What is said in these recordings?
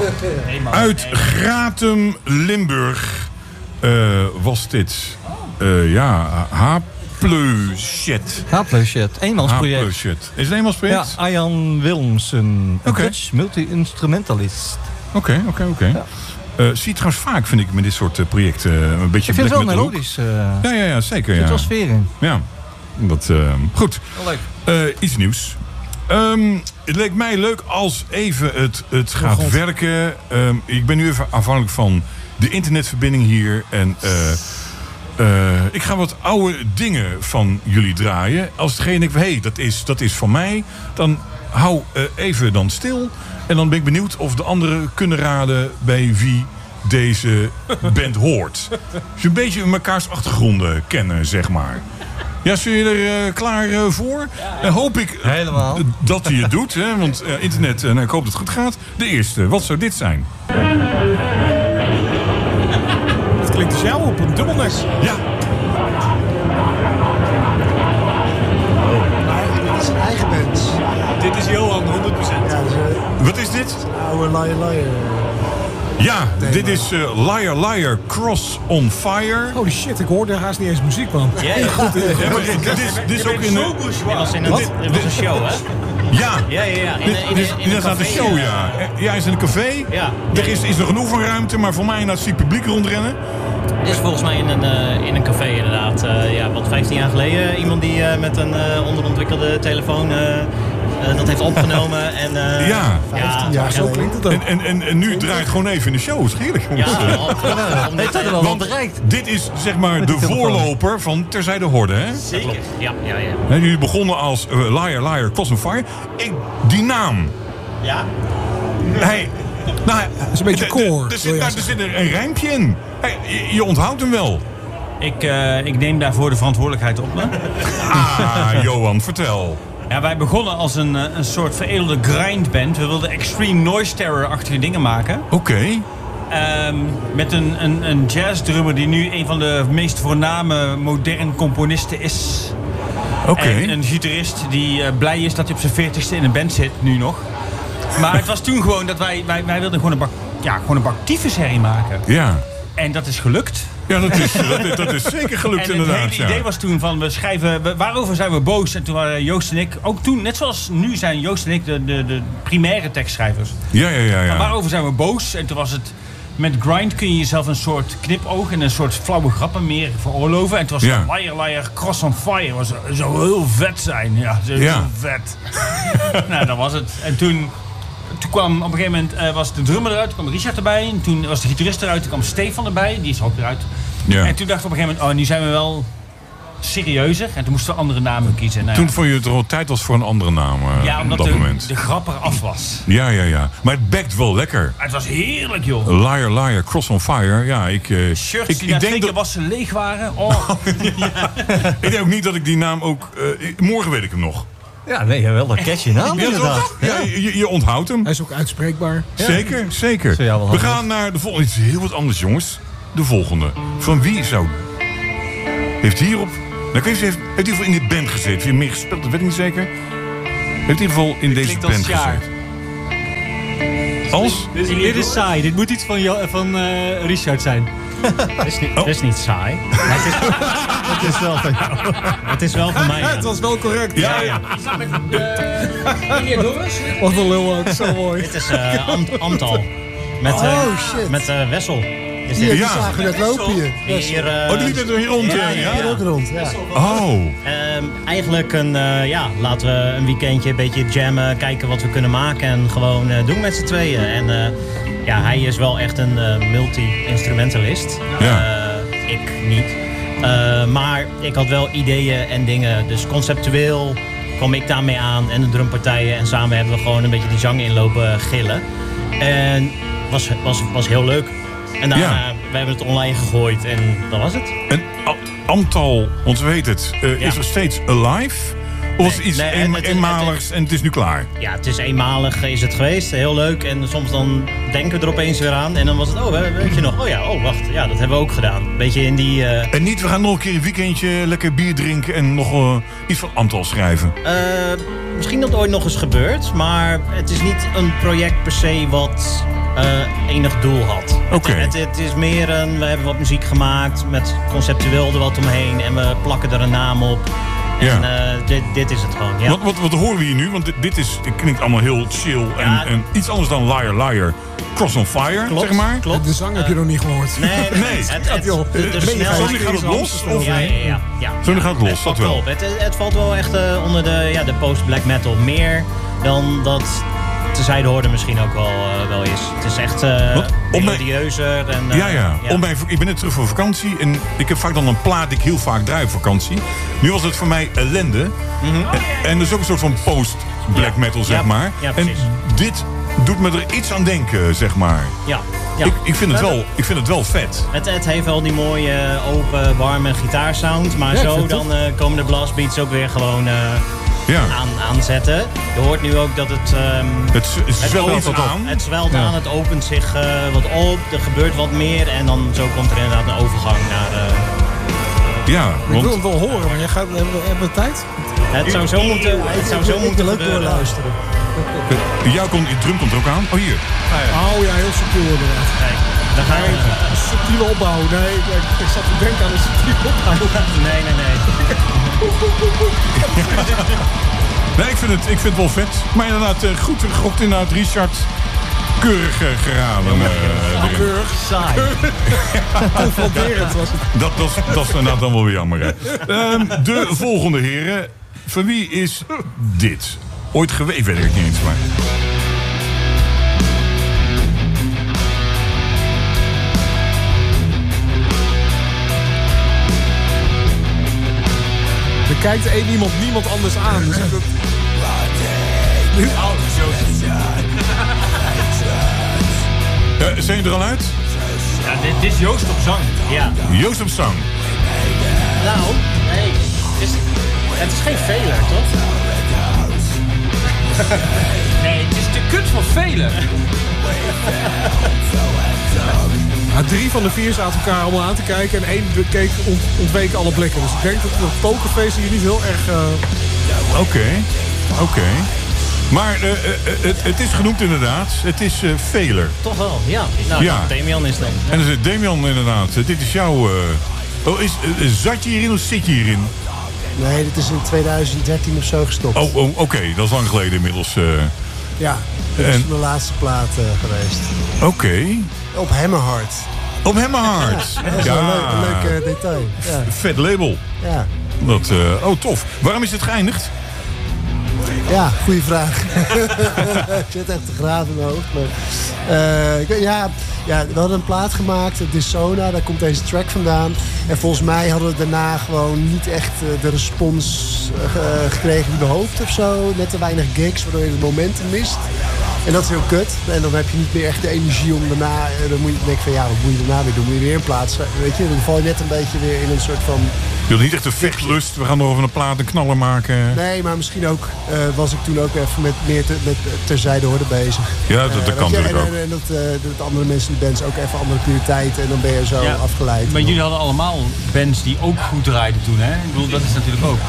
Uit Gratum, Limburg was dit. H-Pleuchet. H-Pleuchet, eenmansproject. H-Pleuchet. Is het een eenmansproject? Ja, Arjan Wilmsen, Dutch multi-instrumentalist. Oké. Zie je trouwens vaak, vind ik, met dit soort projecten. Een beetje ik vind het wel metal melodisch. Ja, zeker. Er zit wel sfeer in. Ja, dat, goed. Wel leuk. Iets nieuws. Het leek mij leuk als even het gaat werken. Ik ben nu even afhankelijk van de internetverbinding hier. En ik ga wat oude dingen van jullie draaien. Als hetgeen ik weet, dat is van mij. Dan hou even dan stil. En dan ben ik benieuwd of de anderen kunnen raden bij wie deze band hoort. Dus een beetje mekaars achtergronden kennen, zeg maar. Ja, zul je er klaar voor? Hoop ik dat hij het doet. Hè? Want internet, ik hoop dat het goed gaat. De eerste, wat zou dit zijn? Het klinkt als jou op een dubbelnek. Ja. Dit is een eigen band. Dit is Johan, 100%. Ja, dus, Wat is dit? oude Liar. Ja, dit is Liar Liar Cross on Fire. Holy shit, ik hoorde haast niet eens muziek, man. Ja, Maar dit is ook in de... Dit was een show, hè? Ja. In dat staat een show, ja. Ja, is in een café. Ja. Er is nog genoeg van ruimte, maar voor mij zie ik publiek rondrennen. Dit is volgens mij in een café inderdaad. 15 jaar geleden. Iemand die met een onderontwikkelde telefoon dat heeft opgenomen. En, 15 jaar, zo klinkt het ook. En nu draait het gewoon even in de show. Is heerlijk. Heeft hij er wel wat bereikt? Dit is zeg maar de voorloper van Terzijde Horde, hè? Zeker, ja. Jullie begonnen als Liar Liar Cross on Fire. Die naam. Ja? Dat is een beetje koor. Er zit een rijmpje in. Je onthoudt hem wel. Ik neem daarvoor de verantwoordelijkheid op me. Johan, vertel. Ja, wij begonnen als een soort veredelde grindband. We wilden extreme noise terror-achtige dingen maken. Oké. Met een jazzdrummer die nu een van de meest voorname moderne componisten is. Oké. En een gitarist die blij is dat hij op zijn 40ste in een band zit, nu nog. Maar het was toen gewoon dat wij wilden gewoon een bak tyfusherrie maken. Ja. En dat is gelukt. Ja, dat is zeker gelukt en inderdaad. Het hele idee was toen van, waarover zijn we boos? En toen waren Joost en ik, ook toen, net zoals nu zijn Joost en ik de primaire tekstschrijvers. Ja. Maar waarover zijn we boos? En toen was het, met grind kun je jezelf een soort knipoog en een soort flauwe grappen meer veroorloven. En toen was het Liar Liar Cross on Fire. Zou heel vet zijn. Ja, heel vet. Nou, dat was het. En toen kwam op een gegeven moment was de drummer eruit, toen kwam Richard erbij. En toen was de gitarist eruit, toen kwam Stefan erbij, die is er ook eruit. Ja. En toen dachten we op een gegeven moment, nu zijn we wel serieuzer. En toen moesten we andere namen kiezen. Nou, toen vond je het er al tijd was voor een andere naam omdat op dat moment. De grap eraf was. Ja. Maar het bakt wel lekker. Het was heerlijk, joh. Liar Liar Cross on Fire. Ja, shirts die na 2 keer wassen leeg waren. Ik denk ook niet dat ik die naam ook... morgen weet ik hem nog. Ja, nee, wel een catchy naam inderdaad. Ja, je onthoudt hem. Hij is ook uitspreekbaar. Zeker. We gaan naar de volgende. Iets heel wat anders, jongens. De volgende. Van wie zou... Heeft hierop... Nou, ik weet niet, heeft in ieder geval in dit band gezeten. Heeft hij meer gespeeld? Dat weet ik niet zeker. Heeft in ieder geval in deze band gezeten. Als? Dit is saai. Dit moet iets van Richard zijn. Het is niet saai. Het is wel van jou. Het is wel van mij. Het was wel correct. Ja. Wat een lul ook, zo mooi. Dit is Amtal. Met Wessel. Die zagen net lopen hier. Die liep er hier rond. Hier ook rond, ja. Eigenlijk laten we een weekendje een beetje jammen, kijken wat we kunnen maken en gewoon doen met z'n tweeën. En hij is wel echt een multi-instrumentalist. Ik niet. Maar ik had wel ideeën en dingen. Dus conceptueel kwam ik daarmee aan en de drumpartijen. En samen hebben we gewoon een beetje die zang inlopen gillen. En was heel leuk. En daarna, we hebben het online gegooid en dat was het. En Amtal, want we weten het, is er steeds alive? Of is het iets eenmaligs en het is nu klaar? Ja, het is eenmalig is het geweest. Heel leuk. En soms dan denken we er opeens weer aan. En dan was het, weet je nog? Wacht. Ja, dat hebben we ook gedaan. Beetje in die... En niet, we gaan nog een keer een weekendje lekker bier drinken en nog iets van Amtal schrijven? Misschien dat ooit nog eens gebeurt. Maar het is niet een project per se wat enig doel had. Oké. Het is meer we hebben wat muziek gemaakt met conceptueel er wat omheen en we plakken er een naam op. En dit is het gewoon, ja. Wat horen we hier nu? Want dit klinkt allemaal heel chill en iets anders dan Liar Liar. Cross on Fire, klopt, zeg maar. Klopt. De zang heb je nog niet gehoord. Nee. Zo nu gaat het los? Ja. Zo nu gaat het los, dat wel. Het valt wel echt onder de post-black metal meer dan dat terzijde hoorde misschien ook wel is. Het is echt melodieuzer. Ik ben net terug van vakantie en ik heb vaak dan een plaat die ik heel vaak draai op vakantie. Nu was het voor mij ellende. Mm-hmm. En dat is ook een soort van post-black metal, zeg maar. Ja, en dit doet me er iets aan denken, zeg maar. Ja. Ik vind het wel vet. Het heeft wel die mooie, open, warme gitaarsound. Maar zo dan komen de blastbeats ook weer gewoon aanzetten. Je hoort nu ook dat het zwelt aan, het opent zich wat op. Er gebeurt wat meer en dan zo komt er inderdaad een overgang naar... Ik wil het wel horen, maar hebben we tijd? Het zou zo moeten leuk doorluisteren. Je drum komt er ook aan. Oh, hier. Oh ja, heel subtiel inderdaad. Kijk, dan ga je... Een subtiele opbouw. Nee, ik zat te denken aan een subtiele opbouw. Nee. Nee, ik vind het wel vet. Maar inderdaad, goed gegokt inderdaad, Richard. Keurig geraden. Keurig. Saai. Confronterend was het. Dat is inderdaad dan wel weer jammer. Hè. De volgende heren. Van wie is dit? Ooit geweest, weet ik niet eens, maar... Er kijkt niemand anders aan. Dus zijn je er al uit? Ja, dit is Joost op zang. Ja. Joost op zang. Nou, nee. Het is geen failure, toch? Nee, het is de kut voor velen. 3 van de 4 zaten elkaar allemaal aan te kijken. En 1 ontweek alle blikken. Dus ik denk dat het pokerfeest hier niet heel erg... Oké. Maar het is genoemd inderdaad. Het is Failure. Toch wel, ja. Nou, Damian is dan. En dan zit Damian inderdaad. Dit is jouw... zat je hierin of zit je hierin? Nee, dit is in 2013 of zo gestopt. Oké. Dat is lang geleden inmiddels. Ja, dat is de laatste plaat geweest. Oké. Op Hammerheart. Op Hammerheart. Ja, dat is wel een leuk detail. Ja. Vet label. Ja. Tof. Waarom is het geëindigd? Ja, goede vraag. Ik zit echt te graven in mijn hoofd. Maar, we hadden een plaat gemaakt, Dissona, daar komt deze track vandaan. En volgens mij hadden we daarna gewoon niet echt de respons gekregen die we hoopten of zo. Net te weinig gigs, waardoor je het momentum mist. En dat is heel kut. En dan heb je niet meer echt de energie om daarna... Dan moet je denken van, wat moet je daarna weer doen? Moet je weer een plaats... Weet je, dan val je net een beetje weer in een soort van... Je had niet echt een vechtlust. We gaan nog over een plaat een knaller maken. Nee, maar misschien ook was ik toen ook even met terzijde hoorde bezig. Ja, dat kan natuurlijk ook. En dat andere mensen in de bands ook even andere prioriteiten. En dan ben je zo afgeleid. Maar jullie hadden allemaal bands die ook goed draaiden toen, hè? Ik bedoel, dat is natuurlijk ook.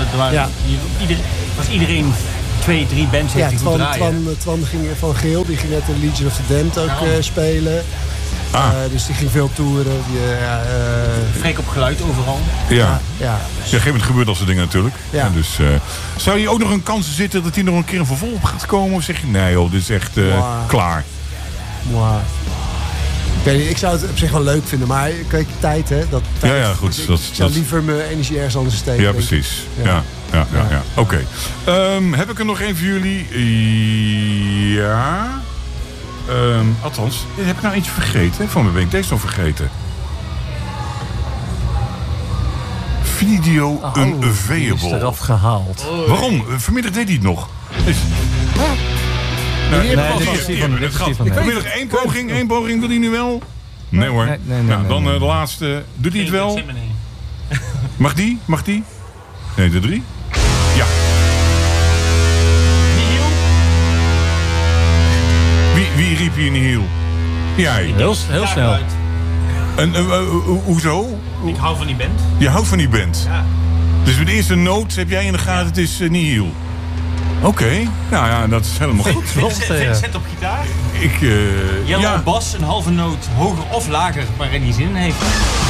Iedereen 2, 3 bands heeft die goed draaien. Twan ging van Geel, die ging net de Legion of the Damned ook spelen. Dus die ging veel toeren. Freek op geluid overal. Ja, op een gegeven moment gebeurt dat soort dingen natuurlijk. Ja. En dus, zou hier ook nog een kans zitten dat hij nog een keer een vervolg gaat komen? Of zeg je, nee joh, dit is echt klaar? Ik zou het op zich wel leuk vinden, maar kijk, tijd hè. Goed. Ik zou liever mijn energie ergens anders steken. Ja, precies. Ja. Oké. Heb ik er nog één voor jullie? Ja. Althans, heb ik nou iets vergeten? Van me ben ik deze nog vergeten. Video Unavailable. Is eraf gehaald. Waarom? Vanmiddag deed hij het nog. Ik wil nog één poging. Wil hij nu wel? Nee hoor. Dan de laatste. Doet hij het wel? Mag die? Nee, de 3. Ja. Wie riep hier Nihil? Jij. Heel snel. En hoezo? Ik hou van die band. Je houdt van die band? Ja. Dus met de eerste noot heb jij in de gaten, het is Nihil? Oké. Nou ja, dat is helemaal goed. Vincent op gitaar. Jelle op bas, een halve noot hoger of lager waarin hij zin in heeft.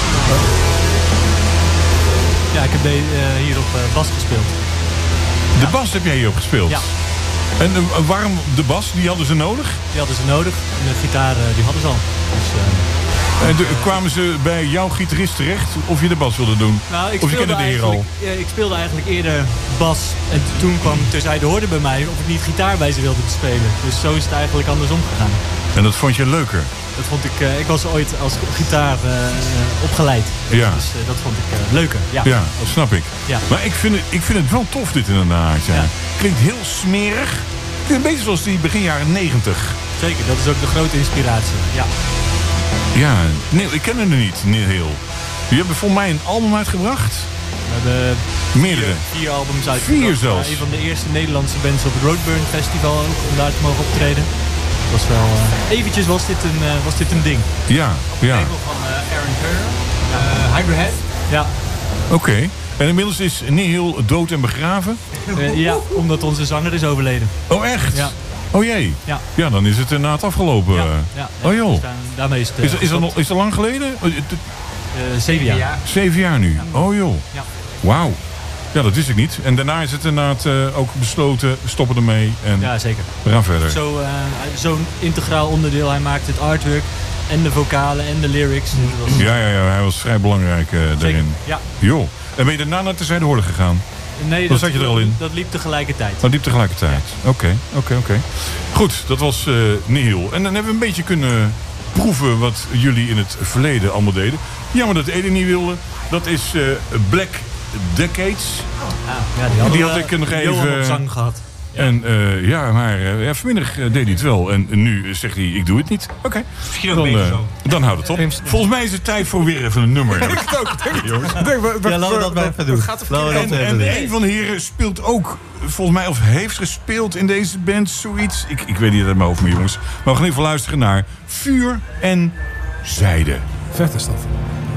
Ja, ik heb hier op bas gespeeld. De bas heb jij hier op gespeeld? Ja. En waarom de bas? Die hadden ze nodig? Die hadden ze nodig. En de gitaar, die hadden ze al. Dus, kwamen ze bij jouw gitarist terecht of je de bas wilde doen? Nou, of je kende de heer al? Ik speelde eigenlijk eerder bas. En toen kwam Terzijde Hoorde bij mij of ik niet gitaar bij ze wilde spelen. Dus zo is het eigenlijk andersom gegaan. En dat vond je leuker? Dat vond ik was ooit als gitaar opgeleid. Ja. Dus dat vond ik leuker. Ja, dat snap ik. Ja. Maar ik vind het wel tof dit inderdaad. Ja. Klinkt heel smerig. Klinkt een beetje zoals die begin jaren 90. Zeker, dat is ook de grote inspiratie. Ja. Ja, nee, ik ken hem er niet heel. Je hebt volgens mij een album uitgebracht. We hebben meerdere. 4 albums uitgebracht. 4 zelfs. Een van de eerste Nederlandse bands op het Roadburn Festival ook, om daar te mogen optreden. Was wel, eventjes was dit een ding. Ja. Op het label van Aaron Turner. Hydrohead. Ja. Oké. En inmiddels is Nihil dood en begraven? Ja, omdat onze zanger is overleden. Oh, echt? Ja. Oh jee. Ja. Ja, dan is het inderdaad afgelopen. Ja. Oh joh. Dus daarmee is het, is dat lang geleden? 7 jaar. 7 jaar nu? Ja. Oh joh. Ja. Wauw. Ja, dat wist ik niet. En daarna is het inderdaad ook besloten, stoppen ermee. En ja, zeker. We gaan verder. Zo'n integraal onderdeel. Hij maakt het artwork en de vocalen en de lyrics. Ja, hij was vrij belangrijk daarin. Ja. Joh. En ben je daarna naar Terzijde Hoorde gegaan? Nee, dat zat je er al in? Dat liep tegelijkertijd. Dat liep tegelijkertijd. Ja. Oké. Goed, dat was Nihil. En dan hebben we een beetje kunnen proeven wat jullie in het verleden allemaal deden. Jammer dat Ede niet wilde. Dat is Black Decades. Die had ik nog even op zang gehad. Ja. En maar vanmiddag deed hij het wel. En nu zegt hij, ik doe het niet. Oké. Misschien ook beter zo. Dan houdt het op. Volgens mij is het tijd voor weer even een nummer. Heb ik het ook. Laten we dat maar even doen. En een van de heren speelt ook, volgens mij, of heeft gespeeld in deze band, zoiets. Ik weet niet uit mijn hoofd meer, jongens. Maar we gaan even luisteren naar Vuur en Zijde. Vette staf.